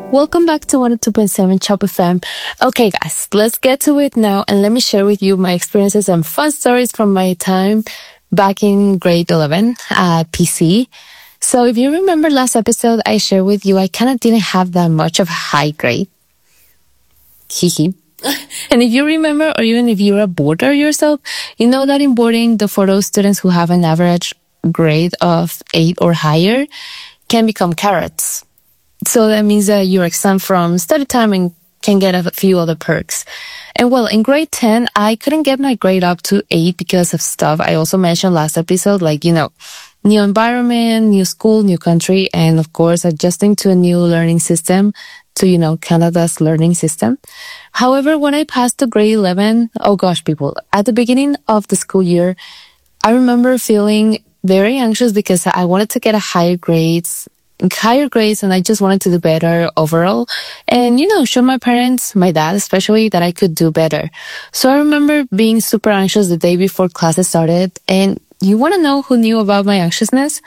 Welcome back to 102.7 Chop FM. Okay, guys, let's get to it now and let me share with you my experiences and fun stories from my time back in grade 11 at PC. So if you remember last episode, I shared with you I kind of didn't have that much of a high grade. Hee. And if you remember, or even if you're a boarder yourself, you know that in boarding, the for those students who have an average grade of 8 or higher can become carrots. So that means that you're exempt from study time and can get a few other perks. And well, in grade 10, I couldn't get my grade up to 8 because of stuff I also mentioned last episode, like, new environment, new school, new country, and of course, adjusting to a new learning system, to, Canada's learning system. However, when I passed to grade 11, oh gosh, people, at the beginning of the school year, I remember feeling very anxious because I wanted to get a higher grades, and I just wanted to do better overall. And, show my parents, my dad especially, that I could do better. So I remember being super anxious the day before classes started. And you want to know who knew about my anxiousness?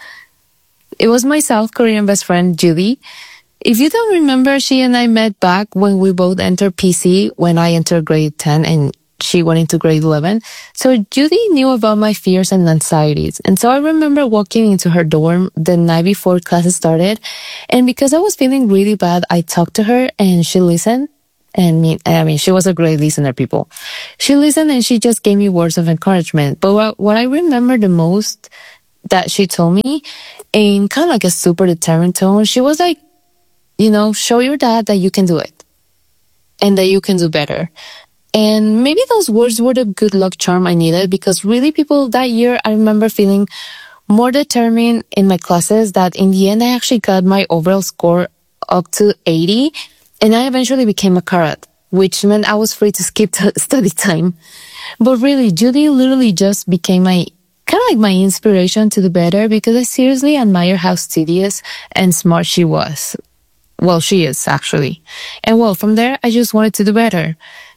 It was my South Korean best friend, Julie. If you don't remember, she and I met back when we both entered PC when I entered grade 10 and she went into grade 11. So Judy knew about my fears and anxieties. And so I remember walking into her dorm the night before classes started. And because I was feeling really bad, I talked to her and she listened. And I mean, she was a great listener, people. She listened and she just gave me words of encouragement. But what I remember the most that she told me in kind of like a super determined tone, she was like, show your dad that you can do it and that you can do better. And maybe those words were the good luck charm I needed because really, people, that year I remember feeling more determined in my classes that in the end I actually got my overall score up to 80 and I eventually became a carrot, which meant I was free to skip study time. But really, Judy literally just became my kind of like my inspiration to do better because I seriously admire how studious and smart she was. Well, she is actually. And well, from there, I just wanted to do better.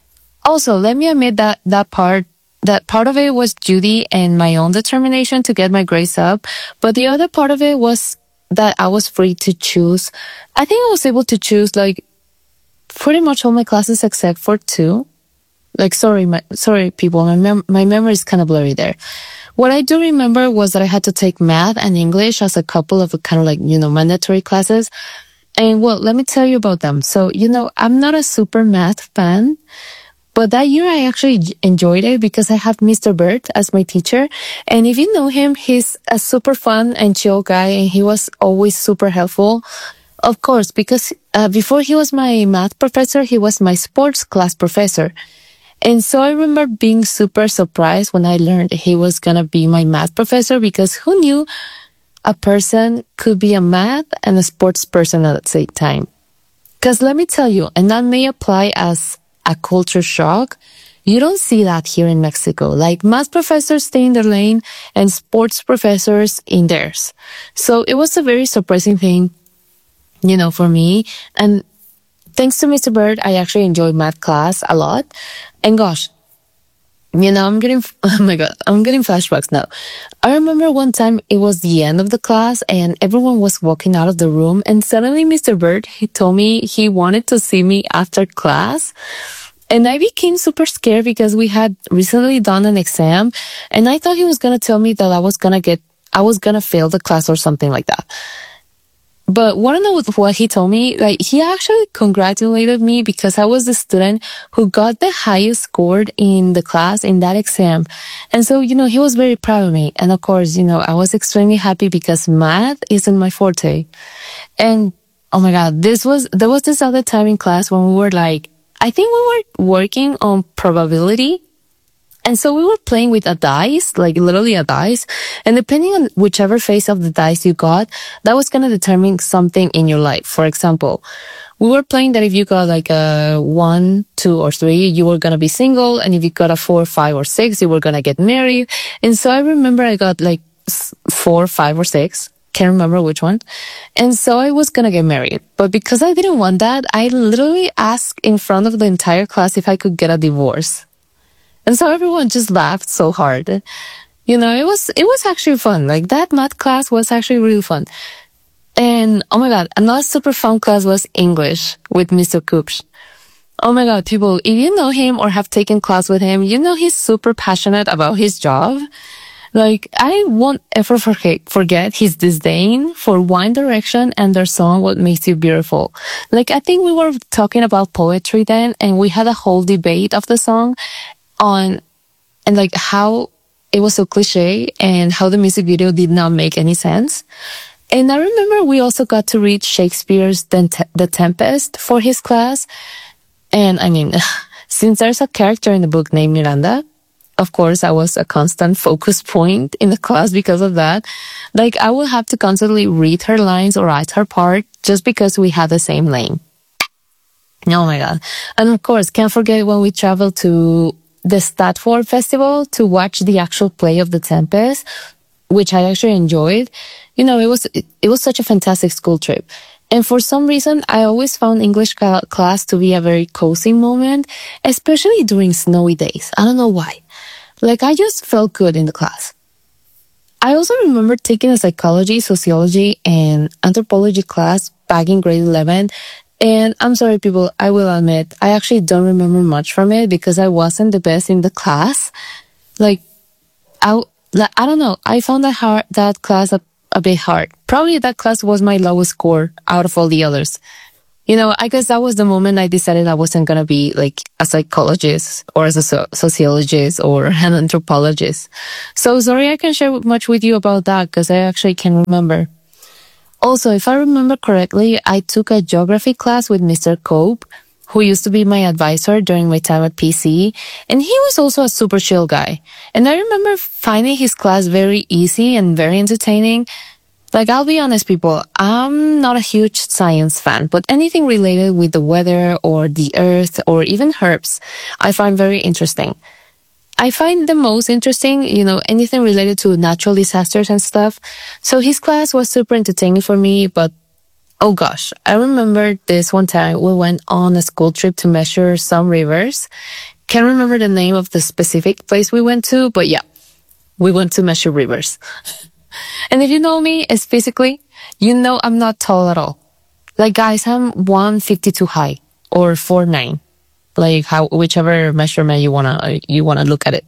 Also, let me admit that part of it was Judy and my own determination to get my grades up. But the other part of it was that I was free to choose. I think I was able to choose like pretty much all my classes except for 2. Like, sorry people, my memory is kind of blurry there. What I do remember was that I had to take math and English as a couple of kind of like, mandatory classes. And well, let me tell you about them. So, I'm not a super math fan, but that year I actually enjoyed it because I had Mr. Bird as my teacher. And if you know him, he's a super fun and chill guy and he was always super helpful. Of course, because before he was my math professor, he was my sports class professor. And so I remember being super surprised when I learned he was going to be my math professor because who knew a person could be a math and a sports person at the same time. Because let me tell you, and that may apply as a culture shock, you don't see that here in Mexico. Like math professors stay in their lane and sports professors in theirs. So it was a very surprising thing, for me. And thanks to Mr. Bird, I actually enjoyed math class a lot. And gosh, I'm getting flashbacks now. I remember one time it was the end of the class and everyone was walking out of the room and suddenly Mr. Bird, he told me he wanted to see me after class. And I became super scared because we had recently done an exam and I thought he was going to tell me that I was going to fail the class or something like that. But want to know what he told me? Like, he actually congratulated me because I was the student who got the highest score in the class in that exam. And so, he was very proud of me. And of course, I was extremely happy because math isn't my forte. And oh my God, there was this other time in class when we were like, I think we were working on probability. And so we were playing with a dice, like literally a dice. And depending on whichever face of the dice you got, that was going to determine something in your life. For example, we were playing that if you got like a 1, 2, or 3, you were going to be single. And if you got a 4, 5, or 6, you were going to get married. And so I remember I got like 4, 5, or 6. Can't remember which one. And so I was going to get married. But because I didn't want that, I literally asked in front of the entire class if I could get a divorce. And so everyone just laughed so hard. It was actually fun. Like that math class was actually really fun. And oh my God, another super fun class was English with Mr. Coops. Oh my God, people, if you know him or have taken class with him, you know he's super passionate about his job. Like, I won't ever forget his disdain for One Direction and their song, What Makes You Beautiful. Like, I think we were talking about poetry then, and we had a whole debate of the song on, and like how it was so cliche and how the music video did not make any sense. And I remember we also got to read Shakespeare's The Tempest for his class. And I mean, since there's a character in the book named Miranda, of course, I was a constant focus point in the class because of that. Like, I would have to constantly read her lines or write her part just because we had the same name. Oh my God. And of course, can't forget when we traveled to the Stratford Festival to watch the actual play of The Tempest, which I actually enjoyed. You know, it was such a fantastic school trip. And for some reason, I always found English class to be a very cozy moment, especially during snowy days. I don't know why. Like, I just felt good in the class. I also remember taking a psychology, sociology, and anthropology class back in grade 11. And I'm sorry, people, I will admit, I actually don't remember much from it because I wasn't the best in the class. Like, I don't know. I found that class a bit hard. Probably that class was my lowest score out of all the others. You know, I guess that was the moment I decided I wasn't going to be like a psychologist or as a sociologist or an anthropologist. So sorry I can't share much with you about that because I actually can remember. Also, if I remember correctly, I took a geography class with Mr. Cope, who used to be my advisor during my time at PC, and he was also a super chill guy. And I remember finding his class very easy and very entertaining. Like, I'll be honest, people, I'm not a huge science fan, but anything related with the weather or the earth or even herbs, I find very interesting. I find the most interesting, you know, anything related to natural disasters and stuff. So his class was super entertaining for me, but oh gosh, I remember this one time we went on a school trip to measure some rivers. Can't remember the name of the specific place we went to, but yeah, we went to measure rivers. And if you know me as physically, you know I'm not tall at all. Like, guys, I'm 152 high or 4'9", like whichever measurement you wanna look at it.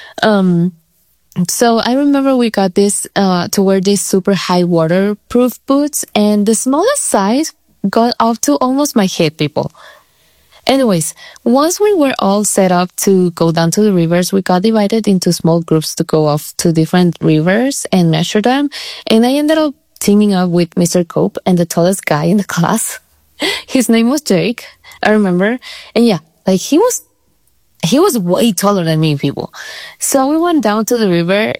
So I remember we got this to wear these super high waterproof boots, and the smallest size got up to almost my hip, people. Anyways, once we were all set up to go down to the rivers, we got divided into small groups to go off to different rivers and measure them. And I ended up teaming up with Mr. Cope and the tallest guy in the class. His name was Jake, I remember. And yeah, like he was way taller than me, people. So we went down to the river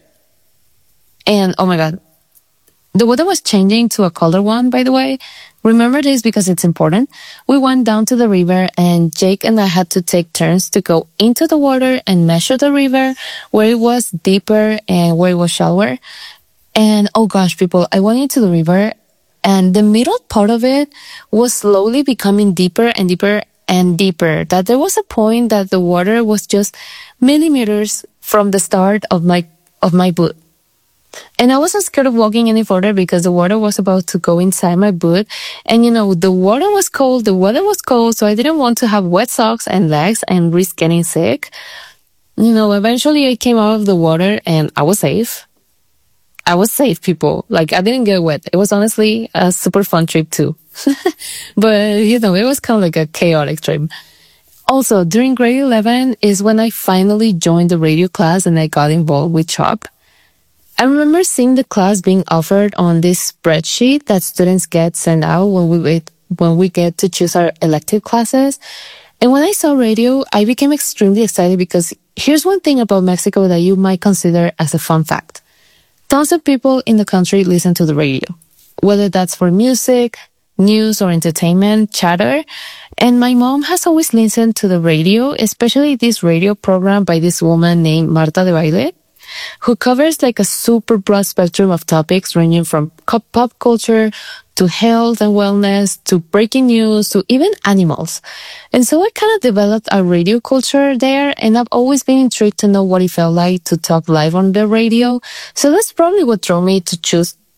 and oh my God, the weather was changing to a colder one, by the way. Remember this because it's important. We went down to the river and Jake and I had to take turns to go into the water and measure the river where it was deeper and where it was shallower. And oh gosh, people, I went into the river and the middle part of it was slowly becoming deeper and deeper and deeper. That there was a point that the water was just millimeters from the start of my boot. And I wasn't scared of walking any further because the water was about to go inside my boot. And you know, the water was cold, the weather was cold, so I didn't want to have wet socks and legs and risk getting sick. You know, eventually I came out of the water and I was safe. I was safe, people. Like, I didn't get wet. It was honestly a super fun trip too. But, you know, it was kind of like a chaotic trip. Also, during grade 11 is when I finally joined the radio class and I got involved with CHOP. I remember seeing the class being offered on this spreadsheet that students get sent out when we get to choose our elective classes. And when I saw radio, I became extremely excited because here's one thing about Mexico that you might consider as a fun fact. Tons of people in the country listen to the radio, whether that's for music, news, or entertainment, chatter. And my mom has always listened to the radio, especially this radio program by this woman named Marta de Baile, who covers like a super broad spectrum of topics ranging from pop culture to health and wellness to breaking news to even animals. And so I kind of developed a radio culture there, and I've always been intrigued to know what it felt like to talk live on the radio. So that's probably what drove me to choose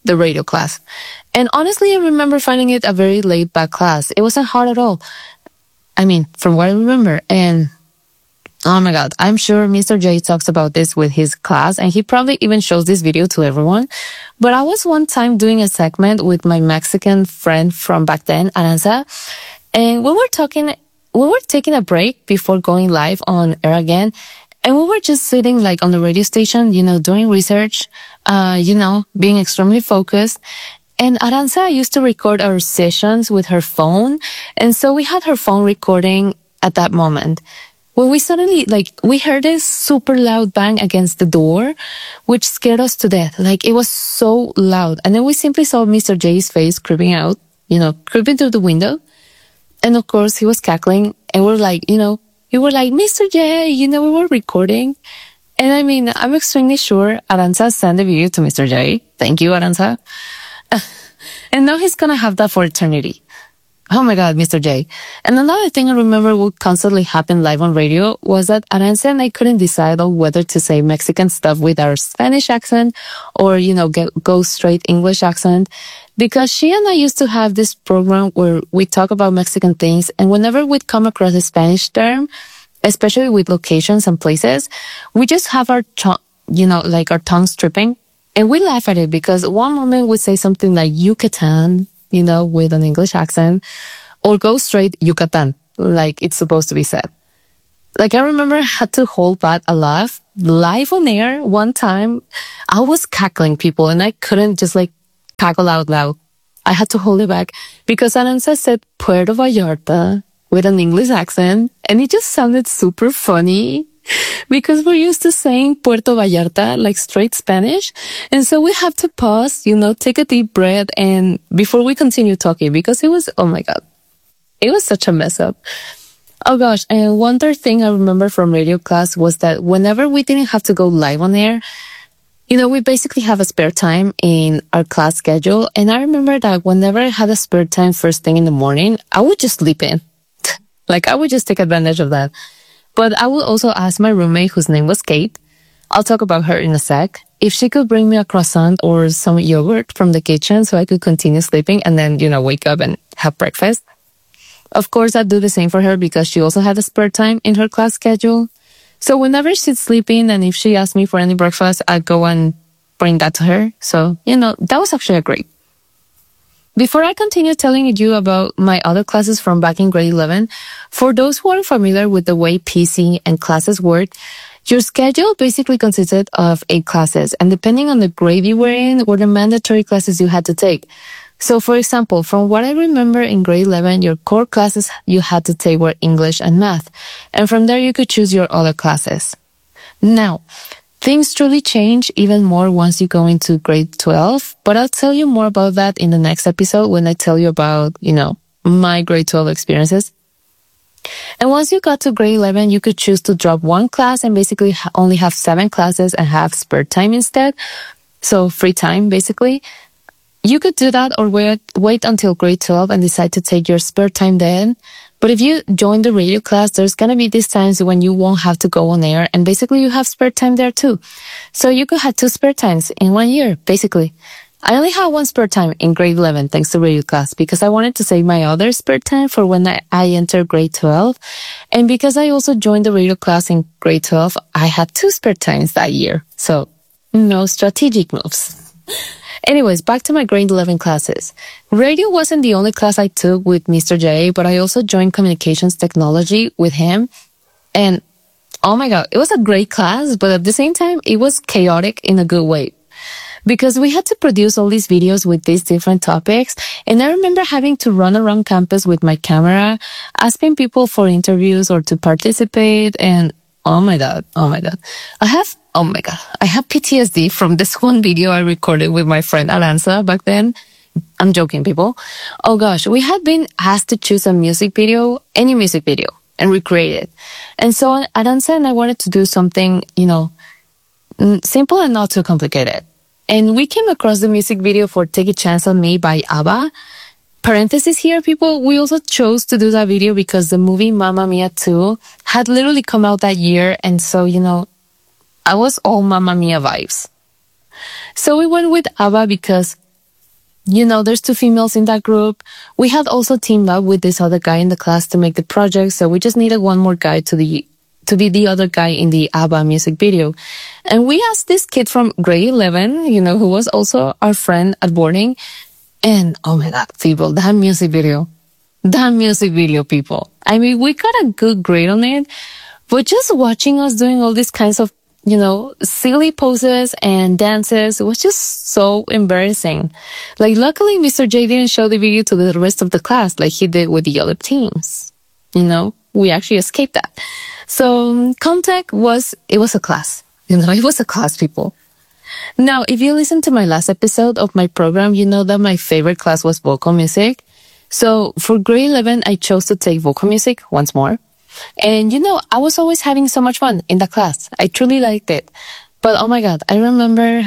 the radio class. And honestly, I remember finding it a very laid back class. It wasn't hard at all. I mean, from what I remember. And oh my God, I'm sure Mr. J talks about this with his class, and he probably even shows this video to everyone. But I was one time doing a segment with my Mexican friend from back then, Aranza, and we were taking a break before going live on air again. And we were just sitting like on the radio station, doing research, being extremely focused. And Aranza used to record our sessions with her phone. And so we had her phone recording at that moment. When we suddenly, we heard this super loud bang against the door, which scared us to death. It was so loud. And then we simply saw Mr. J's face creeping out, creeping through the window. And of course, he was cackling. And we're like, we were like, Mr. J, we were recording. And I mean, I'm extremely sure Aranza sent the video to Mr. J. Thank you, Aranza. And now he's gonna have that for eternity. Oh my God, Mr. J. And another thing I remember would constantly happen live on radio was that Aranza and I couldn't decide on whether to say Mexican stuff with our Spanish accent or, go straight English accent. Because she and I used to have this program where we talk about Mexican things, and whenever we'd come across a Spanish term, especially with locations and places, we just have our tongues tripping. And we laugh at it because one moment we say something like Yucatan, with an English accent, or go straight Yucatan, like it's supposed to be said. I remember I had to hold back a laugh live on air one time. I was cackling people and I couldn't just cackle out loud. I had to hold it back because Aranza said Puerto Vallarta with an English accent, and it just sounded super funny because we're used to saying Puerto Vallarta like straight Spanish. And so we have to pause, take a deep breath and before we continue talking, because it was, oh my God, it was such a mess up. Oh gosh. And one other thing I remember from radio class was that whenever we didn't have to go live on air, we basically have a spare time in our class schedule. And I remember that whenever I had a spare time first thing in the morning, I would just sleep in. I would just take advantage of that. But I would also ask my roommate, whose name was Kate, I'll talk about her in a sec, if she could bring me a croissant or some yogurt from the kitchen so I could continue sleeping and then, wake up and have breakfast. Of course, I'd do the same for her because she also had a spare time in her class schedule. So whenever she's sleeping and if she asked me for any breakfast, I'd go and bring that to her. So, that was actually great. Before I continue telling you about my other classes from back in grade 11, for those who are familiar with the way PC and classes work, your schedule basically consisted of 8 classes, and depending on the grade you were in, were the mandatory classes you had to take. So for example, from what I remember in grade 11, your core classes you had to take were English and math, and from there you could choose your other classes. Now, things truly change even more once you go into grade 12, but I'll tell you more about that in the next episode when I tell you about, my grade 12 experiences. And once you got to grade 11, you could choose to drop one class and basically only have 7 classes and have spare time instead. So free time, basically. You could do that or wait until grade 12 and decide to take your spare time then. But if you join the radio class, there's gonna be these times when you won't have to go on air and basically you have spare time there too. So you could have 2 spare times in 1 year, basically. I only had 1 spare time in grade 11 thanks to radio class because I wanted to save my other spare time for when I entered grade 12. And because I also joined the radio class in grade 12, I had 2 spare times that year. So, strategic moves. Anyways, back to my grade 11 classes. Radio wasn't the only class I took with Mr. J, but I also joined communications technology with him. And oh my God, it was a great class, but at the same time, it was chaotic in a good way. Because we had to produce all these videos with these different topics. And I remember having to run around campus with my camera, asking people for interviews or to participate. And oh my God. I have PTSD from this one video I recorded with my friend Aranza back then. I'm joking, people. Oh gosh, we had been asked to choose a music video, any music video, and recreate it. And so Aranza and I wanted to do something, simple and not too complicated. And we came across the music video for Take a Chance on Me by ABBA. Parenthesis here, people, we also chose to do that video because the movie Mamma Mia 2 had literally come out that year. And so, I was all Mamma Mia vibes. So we went with ABBA because There's two females in that group. We had also teamed up with this other guy in the class to make the project. So we just needed one more guy to be the other guy in the ABBA music video. And we asked this kid from grade 11, who was also our friend at boarding. And oh my God, people, that music video, people. I mean, we got a good grade on it, but just watching us doing all these kinds of, silly poses and dances was just so embarrassing. Like, luckily, Mr. J didn't show the video to the rest of the class like he did with the other teams. We actually escaped that. So, Comtech it was a class. It was a class, people. Now, if you listen to my last episode of my program, you know that my favorite class was vocal music. So for grade 11, I chose to take vocal music once more. And I was always having so much fun in the class. I truly liked it. But oh my God, I remember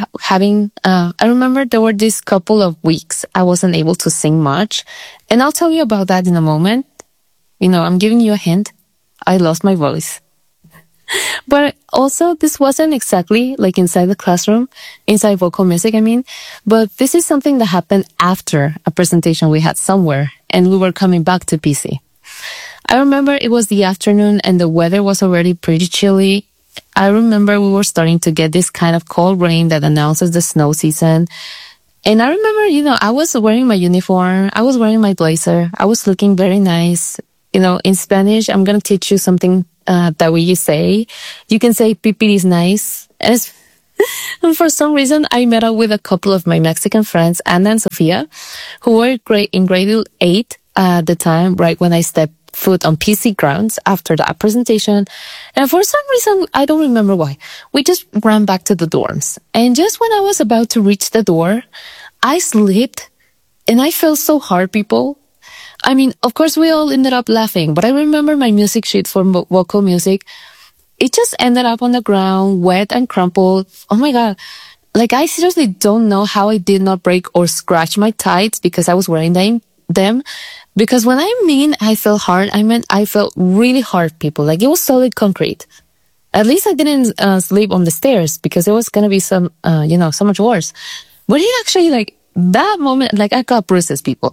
there were these couple of weeks I wasn't able to sing much. And I'll tell you about that in a moment. I'm giving you a hint. I lost my voice. But also, this wasn't exactly like inside the classroom, inside vocal music, I mean, but this is something that happened after a presentation we had somewhere and we were coming back to PC. I remember it was the afternoon and the weather was already pretty chilly. I remember we were starting to get this kind of cold rain that announces the snow season. And I remember, I was wearing my uniform. I was wearing my blazer. I was looking very nice. In Spanish, I'm going to teach you something that we say. You can say pipí is nice. And for some reason, I met up with a couple of my Mexican friends, Anna and Sofia, who were in grade 8 at the time, right when I stepped foot on PC grounds after that presentation. And for some reason, I don't remember why, we just ran back to the dorms. And just when I was about to reach the door, I slipped and I fell so hard, people. I mean, of course, we all ended up laughing, but I remember my music sheet for vocal music. It just ended up on the ground, wet and crumpled. Oh my God. Like, I seriously don't know how I did not break or scratch my tights because I was wearing them. Because when I mean I fell hard, I meant I felt really hard, people. Like, it was solid concrete. At least I didn't sleep on the stairs because it was going to be so much worse. But it actually, like, that moment, like, I got bruises, people.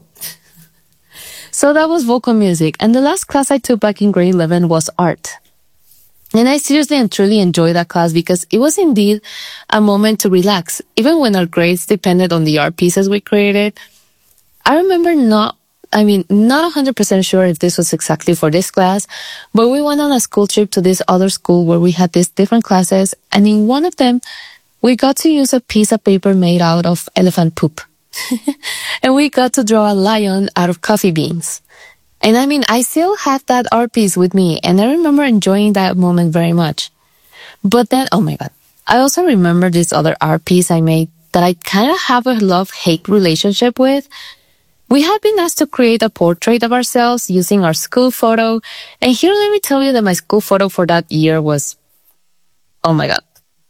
So that was vocal music. And the last class I took back in grade 11 was art. And I seriously and truly enjoyed that class because it was indeed a moment to relax. Even when our grades depended on the art pieces we created. I remember not 100% sure if this was exactly for this class, but we went on a school trip to this other school where we had these different classes. And in one of them, we got to use a piece of paper made out of elephant poop. And we got to draw a lion out of coffee beans. And I mean, I still have that art piece with me, and I remember enjoying that moment very much. But then, oh my God, I also remember this other art piece I made that I kind of have a love-hate relationship with. We had been asked to create a portrait of ourselves using our school photo. And here, let me tell you that my school photo for that year was, oh my God.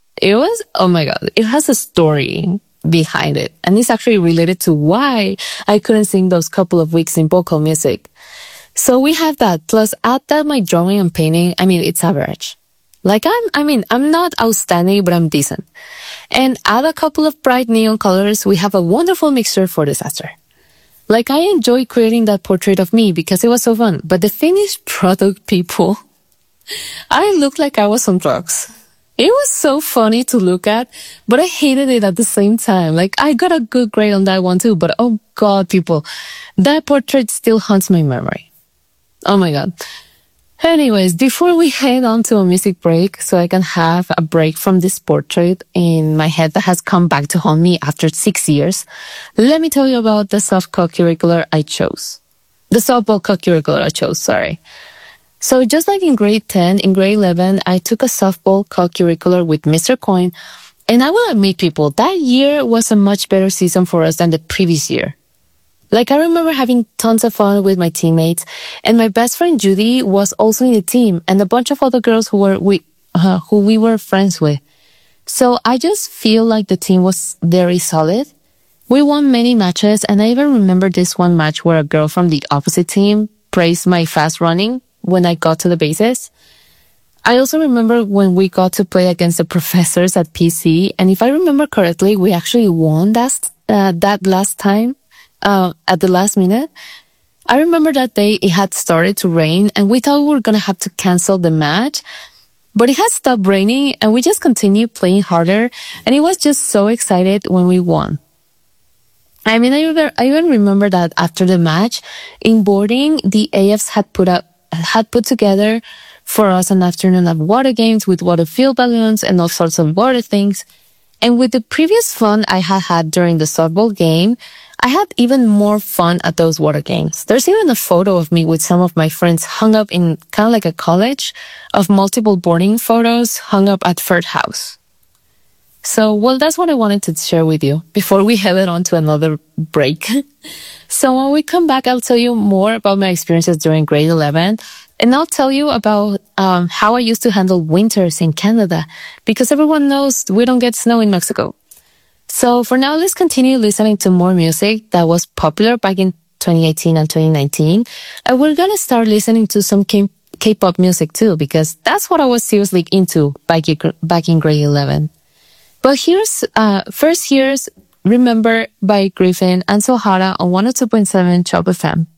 It has a story behind it. And it's actually related to why I couldn't sing those couple of weeks in vocal music. So we have that. Plus, add that my drawing and painting, it's average. Like, I'm not outstanding, but I'm decent. And add a couple of bright neon colors, we have a wonderful mixture for disaster. Like, I enjoy creating that portrait of me because it was so fun. But the finished product, people, I looked like I was on drugs. It was so funny to look at, but I hated it at the same time. Like, I got a good grade on that one too, but oh God, people, that portrait still haunts my memory. Oh my God. Anyways, before we head on to a music break, so I can have a break from this portrait in my head that has come back to haunt me after 6 years, let me tell you about the soft co-curricular I chose. The softball co-curricular I chose, sorry. So just like in grade 10, in grade 11, I took a softball co-curricular with Mr. Coin. And I will admit, people, that year was a much better season for us than the previous year. Like, I remember having tons of fun with my teammates, and my best friend Judy was also in the team, and a bunch of other girls who we were friends with. So I just feel like the team was very solid. We won many matches, and I even remember this one match where a girl from the opposite team praised my fast running when I got to the bases. I also remember when we got to play against the professors at PC, and if I remember correctly, we actually won that last time. at the last minute. I remember that day it had started to rain and we thought we were going to have to cancel the match, but it had stopped raining and we just continued playing harder, and it was just so excited when we won. I mean, I even remember that after the match, in boarding, the AFs had put together for us an afternoon of water games with water filled balloons and all sorts of water things. And with the previous fun I had had during the softball game, I had even more fun at those water games. There's even a photo of me with some of my friends hung up in kind of like a college of multiple boarding photos hung up at Ferd House. So, well, that's what I wanted to share with you before we headed on to another break. So when we come back, I'll tell you more about my experiences during grade 11. And I'll tell you about how I used to handle winters in Canada, because everyone knows we don't get snow in Mexico. So for now, let's continue listening to more music that was popular back in 2018 and 2019. And we're going to start listening to some K-pop music too, because that's what I was seriously into back in grade 11. But here's Remember by Griffin and Sohara on 102.7 Chop FM.